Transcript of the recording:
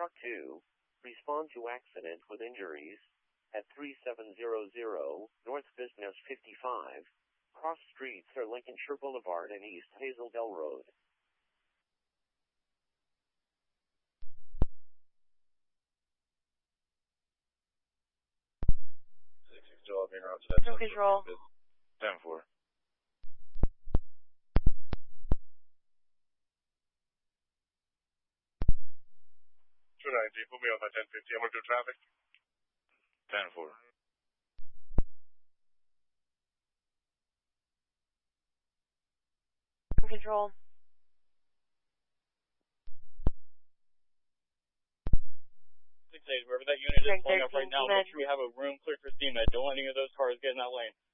Truck 2, respond to accident with injuries at 3700 North Business 55. Cross streets are Lincolnshire Boulevard and East Hazeldale Road. No control. 10-4. Put me on my 1050. I'm going to do traffic. 10-4. Control. 6-8, wherever that unit is pulling up right 13, now, make sure we have a room clear for SEMA. Don't let any of those cars get in that lane.